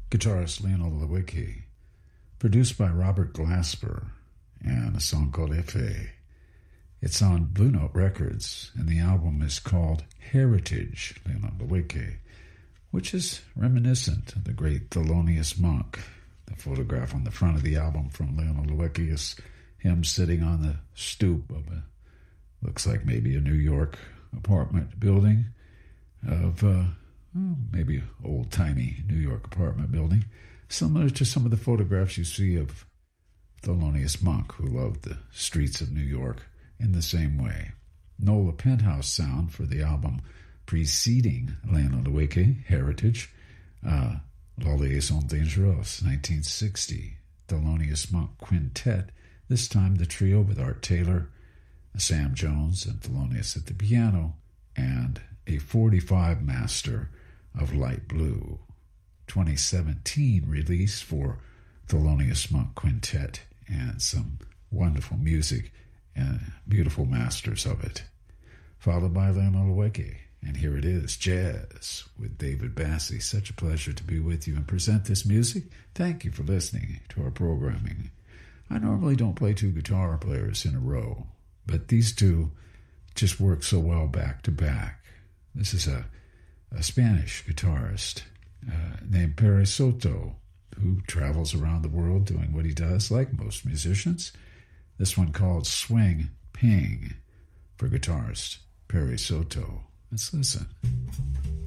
guitarist Lionel Lewicki, produced by Robert Glasper, and a song called Efe. It's on Blue Note Records, and the album is called Heritage, Lionel Lewicki, which is reminiscent of the great Thelonious Monk. The photograph on the front of the album from Lionel Lewicki is him sitting on the stoop of looks like maybe a New York apartment building of maybe old-timey New York apartment building, similar to some of the photographs you see of Thelonious Monk, who loved the streets of New York in the same way. NOLA Penthouse sound for the album preceding Lionel Lewicki, Heritage, La Liaison Dangereuse, 1960, Thelonious Monk Quintet, this time the trio with Art Taylor, Sam Jones, and Thelonious at the piano, and a 45 master of Light Blue. 2017 release for Thelonious Monk Quintet, and some wonderful music and beautiful masters of it. Followed by Lionel Lewicki. And here it is, Jazz with David Bassie. Such a pleasure to be with you and present this music. Thank you for listening to our programming. I normally don't play two guitar players in a row, but these two just work so well back to back. This is a Spanish guitarist named Perry Soto, who travels around the world doing what he does, like most musicians. This one called Swing Ping for guitarist Perry Soto. Let's listen.